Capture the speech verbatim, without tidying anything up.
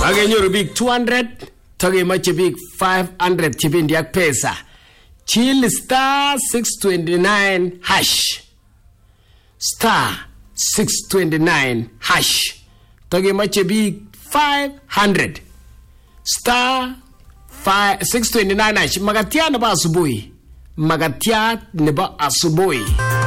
Kagenyoru bik two hundred, takemache bik five hundred chibendi ak pesa. Chill star six twenty-nine hash. Star six twenty-nine hash. Takemache bik five hundred. Star five six twenty-nine hash. Magatia nebo asubuhi. Magatia nebo asubuhi.